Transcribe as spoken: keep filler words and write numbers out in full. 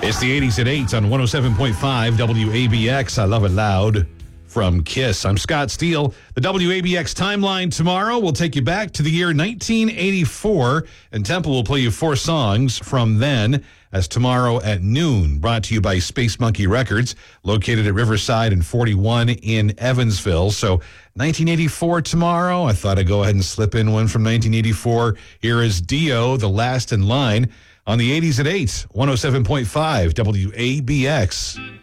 It's the eighties at eight on one oh seven point five W A B X. I Love It Loud from Kiss. I'm Scott Steele. The W A B X timeline tomorrow will take you back to the year nineteen eighty-four, and Temple will play you four songs from then. As tomorrow at noon, brought to you by Space Monkey Records, located at Riverside and forty-one in Evansville. So nineteen eighty-four tomorrow. I thought I'd go ahead and slip in one from nineteen eighty-four. Here is Dio, The Last in Line, on the eighties at eight, one oh seven point five W A B X.